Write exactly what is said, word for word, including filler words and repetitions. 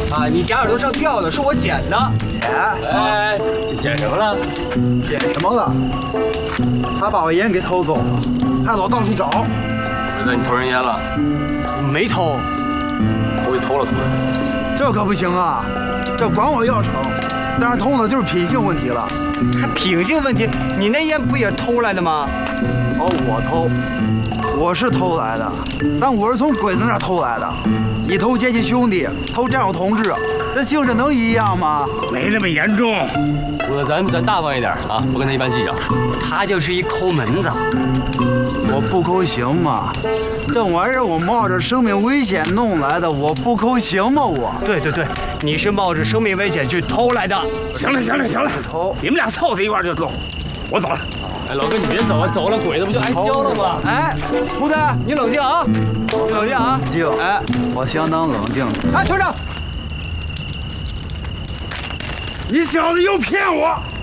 啊，你家耳朵上掉的是我捡的。 捡？ 哎，捡什么了？ 捡什么了？他把我烟给偷走了，害得我到处找。 那你偷人烟了？ 没偷， 我给偷了偷的。 这可不行啊！这管我要成，但是偷的就是品性问题了。 还品性问题？你那烟不也偷来的吗？ 哦，我偷，我是偷来的，但我是从鬼子那儿偷来的。你偷阶级兄弟，偷战友同志，这性质能一样吗？ 没那么严重。 我咱咱大方一点啊，不跟他一般计较。 他就是一抠门子。 我不抠行吗？这玩意儿我冒着生命危险弄来的，我不抠行吗？我对对对，你是冒着生命危险去偷来的。 行了行了行了， 偷， 你们俩凑在一块儿就走，我走了。 哎，老哥你别走啊，走了鬼子不就挨削了吗？ 哎，胡子，你冷静啊，你冷静啊。 冷静。 哎， 我相当冷静。 哎，团长， 你小子又骗我！